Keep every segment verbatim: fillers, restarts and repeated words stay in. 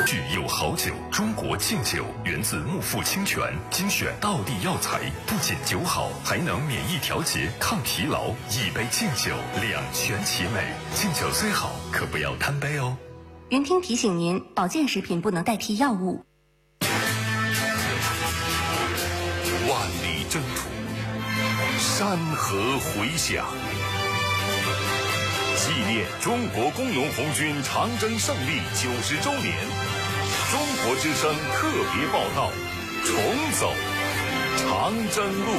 具有好酒，中国敬酒源自木富清泉，精选道地药材，不仅酒好，还能免疫调节、抗疲劳。一杯敬酒，两全其美。敬酒虽好，可不要贪杯哦。 云听提醒您，保健食品不能代替药物。 万里征途，山河回响。纪念中国工农红军长征胜利九十周年，中国之声特别报道：重走长征路。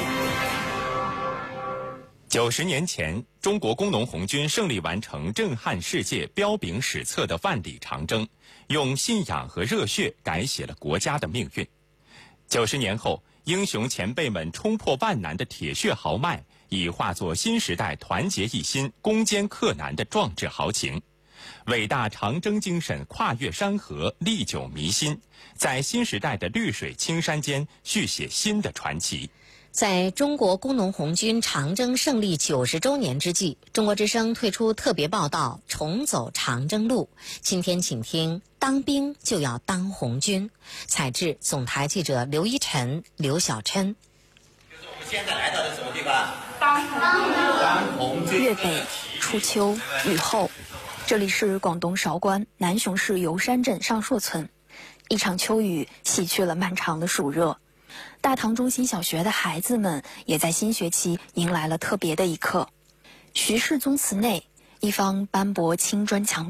九十年前，中国工农红军胜利完成震撼世界、彪炳史册的万里长征，用信仰和热血改写了国家的命运。九十年后，英雄前辈们冲破万难的铁血豪迈，已化作新时代团结一心、攻坚克难的壮志豪情。伟大长征精神跨越山河，历久弥新，在新时代的绿水青山间续写新的传奇。 在中国工农红军长征胜利九十周年之际，中国之声推出特别报道《重走长征路》。今天请听：当兵就要当红军。采制总台记者刘一晨、刘小琛。 就是我们现在来到的什么地方？ 当红当红军。 粤北初秋雨后，这里是广东韶关南雄市油山镇上硕村。一场秋雨洗去了漫长的暑热。大塘中心小学的孩子们也在新学期迎来了特别的一刻。徐氏宗祠内，一方斑驳青砖墙